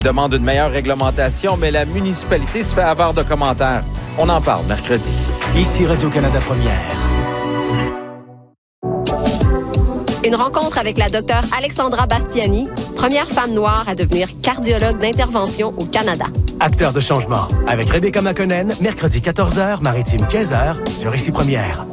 Demande une meilleure réglementation, mais la municipalité se fait avare de commentaires. On en parle mercredi. Ici Radio-Canada Première. Une rencontre avec la docteure Alexandra Bastiani, première femme noire à devenir cardiologue d'intervention au Canada. Acteur de changement, avec Rebecca McConnell, mercredi 14h, Maritime 15h, sur Ici Première.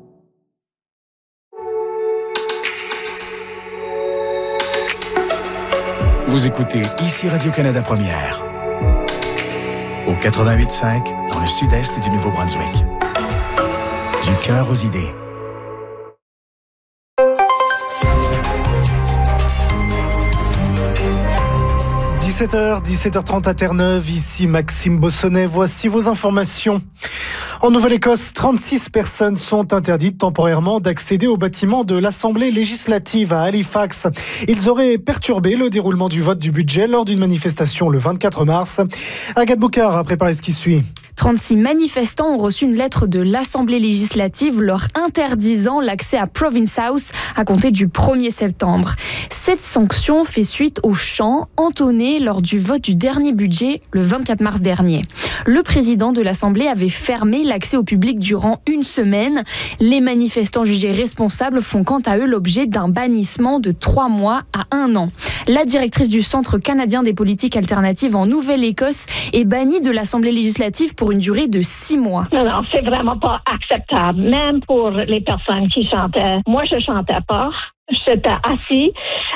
Vous écoutez Ici Radio-Canada Première. Au 88.5, dans le sud-est du Nouveau-Brunswick. Du cœur aux idées. 17h30 à Terre-Neuve, ici Maxime Bossonnet. Voici vos informations. En Nouvelle-Écosse, 36 personnes sont interdites temporairement d'accéder au bâtiment de l'Assemblée législative à Halifax. Ils auraient perturbé le déroulement du vote du budget lors d'une manifestation le 24 mars. Agathe Boucard a préparé ce qui suit. 36 manifestants ont reçu une lettre de l'Assemblée législative leur interdisant l'accès à Province House à compter du 1er septembre. Cette sanction fait suite aux chants entonnés lors du vote du dernier budget le 24 mars dernier. Le président de l'Assemblée avait fermé l'accès au public durant une semaine. Les manifestants jugés responsables font quant à eux l'objet d'un bannissement de 3 mois à 1 an. La directrice du Centre canadien des politiques alternatives en Nouvelle-Écosse est bannie de l'Assemblée législative pour une durée de 6 mois. Non, c'est vraiment pas acceptable. Même pour les personnes qui chantaient. Moi, je chantais pas. J'étais assis.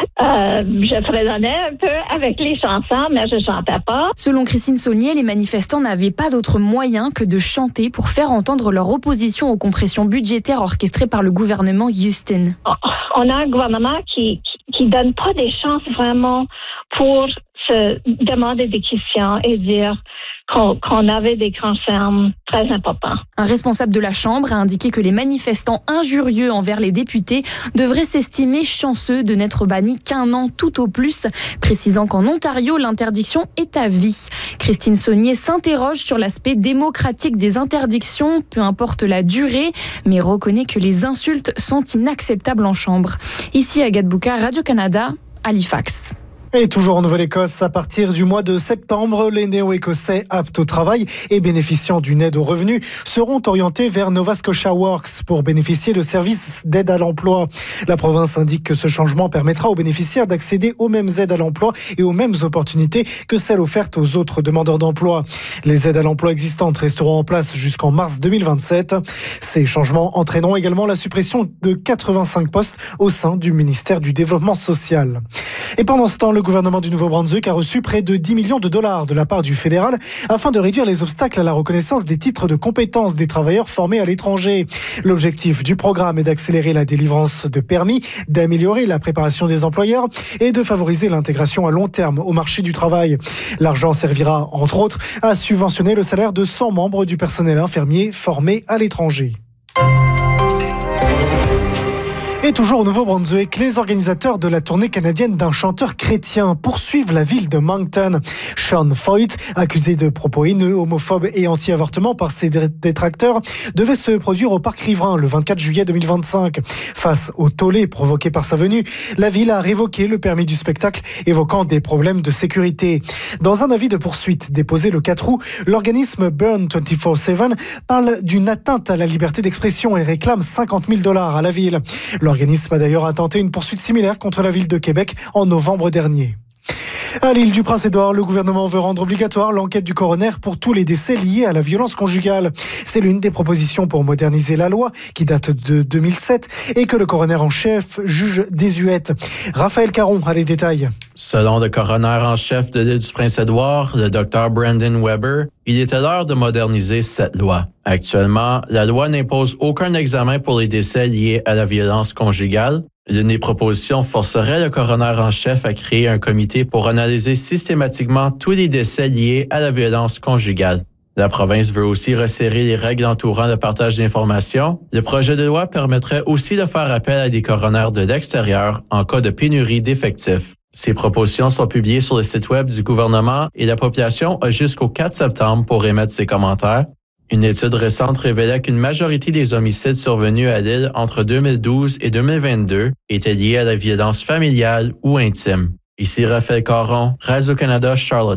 Je fredonnais un peu avec les chansons, mais je chantais pas. Selon Christine Saulnier, les manifestants n'avaient pas d'autre moyen que de chanter pour faire entendre leur opposition aux compressions budgétaires orchestrées par le gouvernement Houston. On a un gouvernement qui donne pas des chances vraiment pour se demander des questions et dire qu'on avait des concerns très importants. Un responsable de la Chambre a indiqué que les manifestants injurieux envers les députés devraient s'estimer chanceux de n'être bannis qu'1 an tout au plus, précisant qu'en Ontario, l'interdiction est à vie. Christine Saulnier s'interroge sur l'aspect démocratique des interdictions, peu importe la durée, mais reconnaît que les insultes sont inacceptables en Chambre. Ici Agathe Boucard, Radio-Canada, Halifax. Et toujours en Nouvelle-Écosse, à partir du mois de septembre, les néo-écossais aptes au travail et bénéficiant d'une aide aux revenus seront orientés vers Nova Scotia Works pour bénéficier de services d'aide à l'emploi. La province indique que ce changement permettra aux bénéficiaires d'accéder aux mêmes aides à l'emploi et aux mêmes opportunités que celles offertes aux autres demandeurs d'emploi. Les aides à l'emploi existantes resteront en place jusqu'en mars 2027. Ces changements entraîneront également la suppression de 85 postes au sein du ministère du Développement social. Et pendant ce temps, le gouvernement du Nouveau-Brunswick a reçu près de 10 millions de dollars de la part du fédéral afin de réduire les obstacles à la reconnaissance des titres de compétences des travailleurs formés à l'étranger. L'objectif du programme est d'accélérer la délivrance de permis, d'améliorer la préparation des employeurs et de favoriser l'intégration à long terme au marché du travail. L'argent servira, entre autres, à subventionner le salaire de 100 membres du personnel infirmier formé à l'étranger. Et toujours au Nouveau-Brunswick, les organisateurs de la tournée canadienne d'un chanteur chrétien poursuivent la ville de Moncton. Sean Foyt, accusé de propos haineux, homophobes et anti-avortement par ses détracteurs, devait se produire au parc riverain le 24 juillet 2025. Face au tollé provoqué par sa venue, la ville a révoqué le permis du spectacle, évoquant des problèmes de sécurité. Dans un avis de poursuite déposé le 4 août, l'organisme Burn 24/7 parle d'une atteinte à la liberté d'expression et réclame 50 000 $ à la ville. L'organisme a d'ailleurs intenté une poursuite similaire contre la ville de Québec en novembre dernier. À l'île du Prince-Édouard, le gouvernement veut rendre obligatoire l'enquête du coroner pour tous les décès liés à la violence conjugale. C'est l'une des propositions pour moderniser la loi, qui date de 2007, et que le coroner en chef juge désuète. Raphaël Caron a les détails. Selon le coroner en chef de l'île du Prince-Édouard, le Dr Brandon Weber, il était l'heure de moderniser cette loi. Actuellement, la loi n'impose aucun examen pour les décès liés à la violence conjugale. L'une des propositions forcerait le coroner en chef à créer un comité pour analyser systématiquement tous les décès liés à la violence conjugale. La province veut aussi resserrer les règles entourant le partage d'informations. Le projet de loi permettrait aussi de faire appel à des coroners de l'extérieur en cas de pénurie d'effectifs. Ces propositions sont publiées sur le site web du gouvernement et la population a jusqu'au 4 septembre pour émettre ses commentaires. Une étude récente révélait qu'une majorité des homicides survenus à l'île entre 2012 et 2022 étaient liés à la violence familiale ou intime. Ici Raphaël Caron, Radio-Canada, Charlotte.